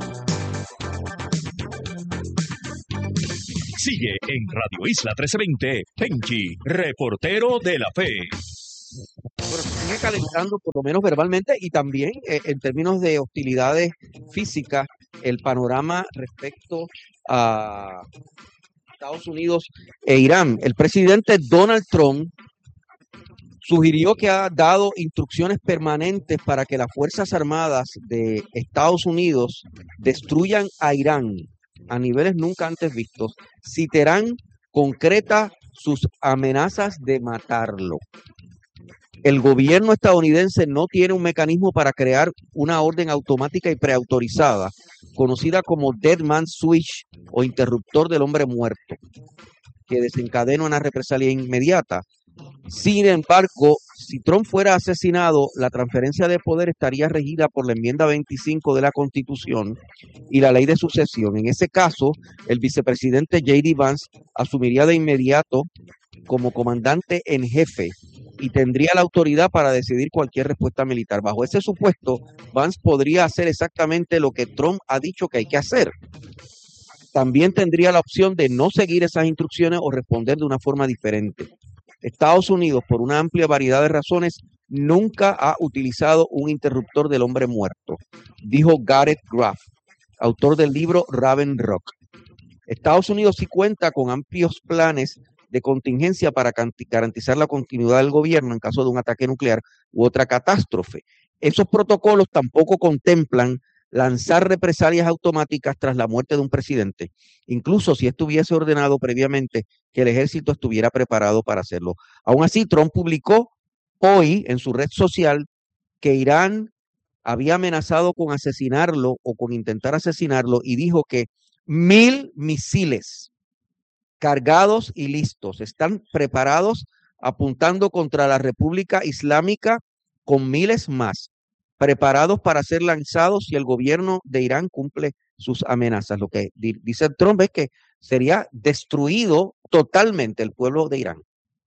Sigue en Radio Isla 1320, Penchi, reportero de la fe. Bueno, se sigue calentando, por lo menos verbalmente, y también en términos de hostilidades físicas, el panorama respecto a Estados Unidos e Irán. El presidente Donald Trump sugirió que ha dado instrucciones permanentes para que las Fuerzas Armadas de Estados Unidos destruyan a Irán a niveles nunca antes vistos si Teherán concreta sus amenazas de matarlo. El gobierno estadounidense no tiene un mecanismo para crear una orden automática y preautorizada, conocida como Dead Man Switch o interruptor del hombre muerto, que desencadena una represalia inmediata. Sin embargo, si Trump fuera asesinado, la transferencia de poder estaría regida por la enmienda 25 de la Constitución y la ley de sucesión. En ese caso, el vicepresidente J.D. Vance asumiría de inmediato como comandante en jefe y tendría la autoridad para decidir cualquier respuesta militar. Bajo ese supuesto, Vance podría hacer exactamente lo que Trump ha dicho que hay que hacer. También tendría la opción de no seguir esas instrucciones o responder de una forma diferente. Estados Unidos, por una amplia variedad de razones, nunca ha utilizado un interruptor del hombre muerto, dijo Gareth Graff, autor del libro Raven Rock. Estados Unidos sí cuenta con amplios planes de contingencia para garantizar la continuidad del gobierno en caso de un ataque nuclear u otra catástrofe. Esos protocolos tampoco contemplan lanzar represalias automáticas tras la muerte de un presidente, incluso si esto hubiese ordenado previamente que el ejército estuviera preparado para hacerlo. Aún así, Trump publicó hoy en su red social que Irán había amenazado con asesinarlo o con intentar asesinarlo y dijo que 1,000 misiles cargados y listos están preparados apuntando contra la República Islámica, con miles más preparados para ser lanzados si el gobierno de Irán cumple sus amenazas. Lo que dice Trump es que sería destruido totalmente el pueblo de Irán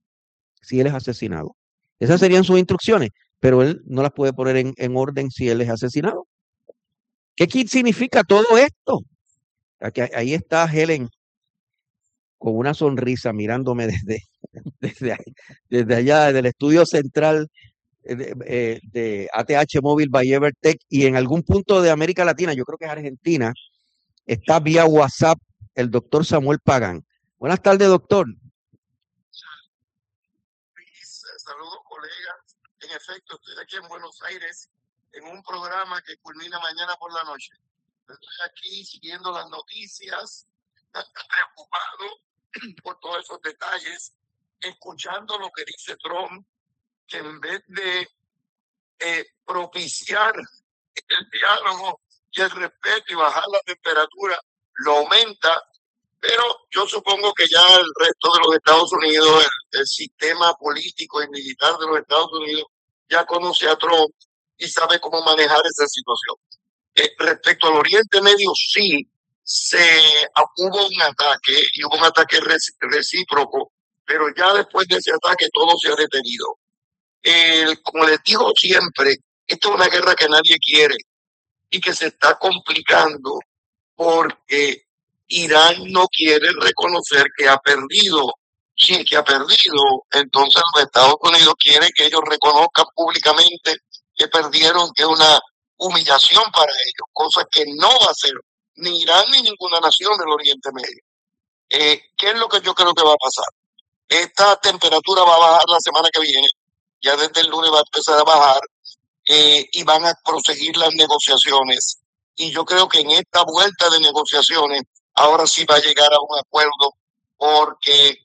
si él es asesinado. Esas serían sus instrucciones, pero él no las puede poner en orden si él es asesinado. ¿Qué significa todo esto? Ahí está Helen con una sonrisa mirándome desde allá, desde el estudio central de ATH Móvil by Evertech, y en algún punto de América Latina, yo creo que es Argentina, está vía WhatsApp el doctor Samuel Pagán. Buenas tardes, doctor. Saludos, colegas. En efecto, estoy aquí en Buenos Aires en un programa que culmina mañana por la noche. Estoy aquí siguiendo las noticias, preocupado por todos esos detalles, escuchando lo que dice Trump, que en vez de propiciar el diálogo y el respeto y bajar la temperatura, lo aumenta. Pero yo supongo que ya el resto de los Estados Unidos, el sistema político y militar de los Estados Unidos, ya conoce a Trump y sabe cómo manejar esa situación. Respecto al Oriente Medio, sí, hubo un ataque y hubo un ataque recíproco, pero ya después de ese ataque todo se ha detenido. Como les digo siempre, esto es una guerra que nadie quiere y que se está complicando porque Irán no quiere reconocer que ha perdido. Sí, que ha perdido. Entonces los Estados Unidos quieren que ellos reconozcan públicamente que perdieron, que es una humillación para ellos, cosa que no va a hacer ni Irán ni ninguna nación del Oriente Medio. ¿Qué es lo que yo creo que va a pasar? Esta temperatura va a bajar la semana que viene, ya desde el lunes va a empezar a bajar y van a proseguir las negociaciones y yo creo que en esta vuelta de negociaciones ahora sí va a llegar a un acuerdo, porque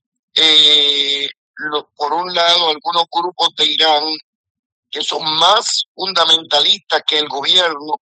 por un lado algunos grupos de Irán que son más fundamentalistas que el gobierno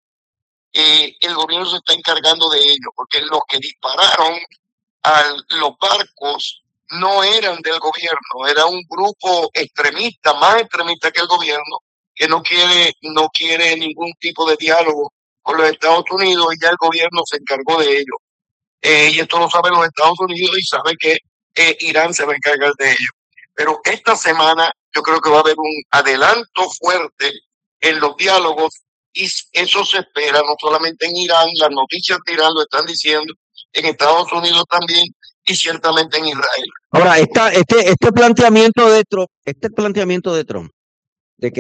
se está encargando de ello, porque los que dispararon a los barcos no eran del gobierno, era un grupo extremista, más extremista que el gobierno, que no quiere ningún tipo de diálogo con los Estados Unidos, y ya el gobierno se encargó de ello. Y esto lo saben los Estados Unidos y sabe que Irán se va a encargar de ello. Pero esta semana yo creo que va a haber un adelanto fuerte en los diálogos, y eso se espera no solamente en Irán, las noticias de Irán lo están diciendo, en Estados Unidos también, y ciertamente en Israel. Ahora, este planteamiento de Trump, de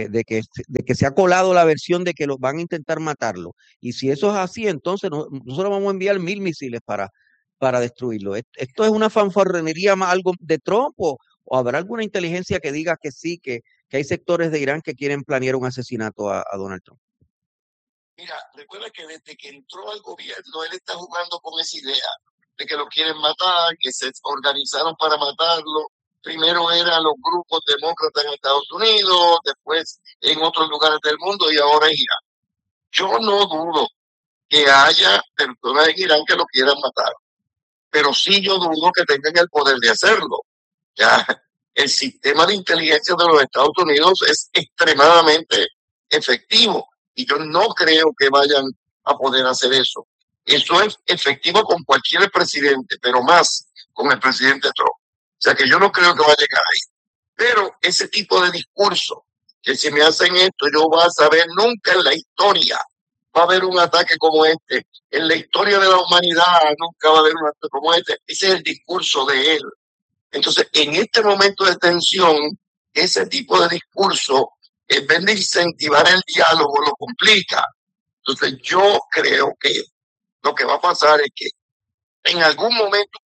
que se ha colado la versión de que los van a intentar matarlo, y si eso es así, entonces nosotros vamos a enviar 1000 misiles para destruirlo. ¿Esto es una fanfarronería más algo de Trump, o habrá alguna inteligencia que diga que sí, que hay sectores de Irán que quieren planear un asesinato a Donald Trump? Mira, recuerda que desde que entró al gobierno, él está jugando con esa idea de que lo quieren matar, que se organizaron para matarlo. Primero eran los grupos demócratas en Estados Unidos, después en otros lugares del mundo, y ahora es Irán. Yo no dudo que haya personas en Irán que lo quieran matar, pero sí yo dudo que tengan el poder de hacerlo. Ya, el sistema de inteligencia de los Estados Unidos es extremadamente efectivo, y yo no creo que vayan a poder hacer eso. Eso es efectivo con cualquier presidente, pero más con el presidente Trump. O sea que yo no creo que va a llegar ahí. Pero ese tipo de discurso, que si me hacen esto, yo voy a saber, nunca en la historia va a haber un ataque como este. En la historia de la humanidad nunca va a haber un ataque como este. Ese es el discurso de él. Entonces, en este momento de tensión, ese tipo de discurso, en vez de incentivar el diálogo, lo complica. Entonces, yo creo que lo que va a pasar es que en algún momento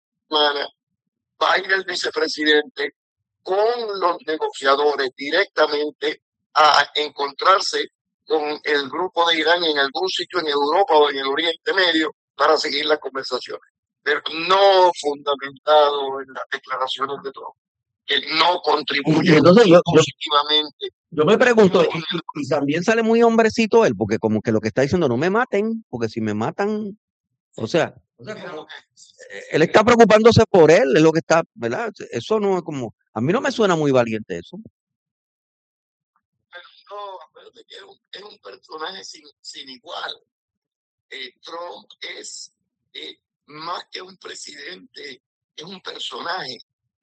va a ir el vicepresidente con los negociadores directamente a encontrarse con el grupo de Irán en algún sitio en Europa o en el Oriente Medio para seguir las conversaciones, pero no fundamentado en las declaraciones de Trump, que no contribuye positivamente. Yo me pregunto, y también sale muy hombrecito él, porque como que lo que está diciendo, no me maten, porque si me matan, o sea, él está preocupándose por él, es lo que está, ¿verdad? Eso no es como, a mí no me suena muy valiente eso. Pero no, acuérdate que es un personaje sin igual. Trump es más que un presidente, es un personaje,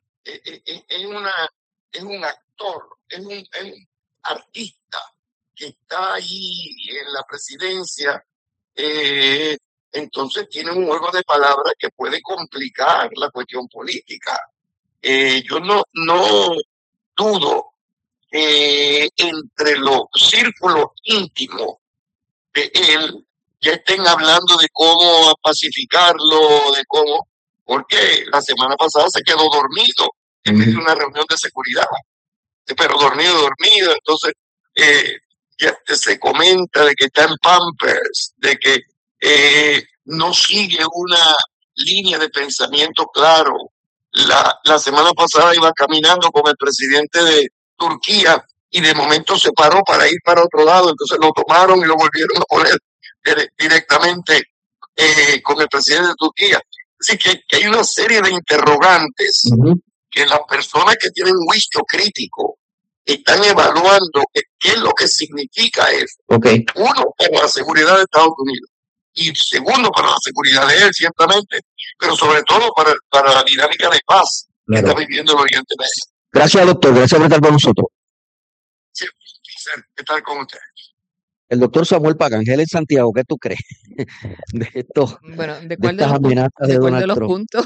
es un actor, es un artista que está ahí en la presidencia. Entonces tiene un juego de palabras que puede complicar la cuestión política. Yo no dudo entre los círculos íntimos de él ya estén hablando de cómo pacificarlo, de cómo, porque la semana pasada se quedó dormido en medio de una reunión de seguridad, pero dormido, entonces ya se comenta de que está en Pampers, de que no sigue una línea de pensamiento claro. La semana pasada iba caminando con el presidente de Turquía y de momento se paró para ir para otro lado, entonces lo tomaron y lo volvieron a poner directamente con el presidente de Turquía. Así que hay una serie de interrogantes que las personas que tienen juicio crítico están evaluando qué es lo que significa eso. Okay. Uno, para la seguridad de Estados Unidos, y segundo, para la seguridad de él, ciertamente, pero sobre todo para la dinámica de paz que está viviendo el Oriente Medio. Gracias, doctor. Gracias por estar con nosotros. Sí, ¿qué tal con ustedes? El doctor Samuel Pagangel en Santiago, ¿qué tú crees de esto? Bueno, ¿de cuál de estas amenazas de Donald los Trump? puntos?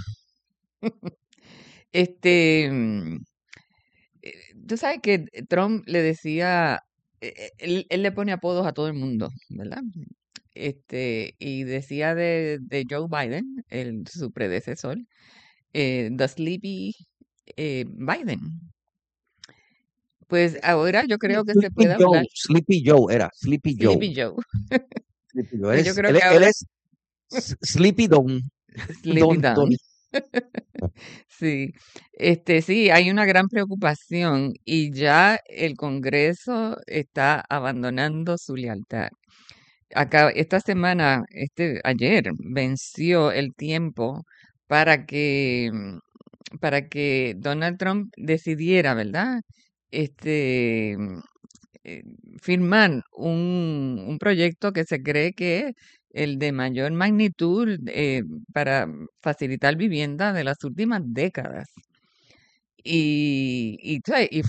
Tú sabes que Trump le decía, él le pone apodos a todo el mundo, ¿verdad? Y decía de Joe Biden, su predecesor, the Sleepy Biden. Pues ahora yo creo que se puede hablar. Sleepy Joe era, Sleepy Joe. Sleepy Joe. Sleepy Don. Pues yo creo Él, que él ahora es Sleepy Don. Sleepy Don, Don. Don. Sí, sí, hay una gran preocupación y ya el Congreso está abandonando su lealtad. Esta semana, ayer, venció el tiempo para que Donald Trump decidiera, ¿verdad? Este, mm, eh, firmar un proyecto que se cree que es el de mayor magnitud para facilitar vivienda de las últimas décadas. ¿Sabes? Y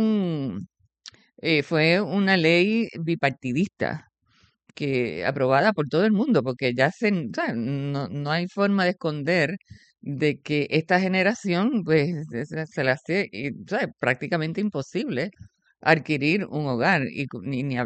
fue una ley bipartidista que aprobada por todo el mundo, porque ya ¿sabes? No hay forma de esconder de que esta generación pues se le hace ¿sabes? Prácticamente imposible adquirir un hogar y ni